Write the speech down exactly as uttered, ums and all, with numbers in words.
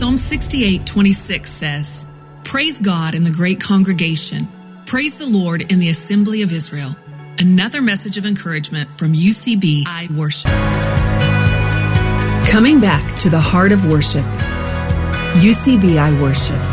Psalm sixty-eight twenty-six says, "Praise God in the great congregation. Praise the Lord in the assembly of Israel." Another message of encouragement from U C B I Worship. Coming back to the heart of worship, U C B I Worship.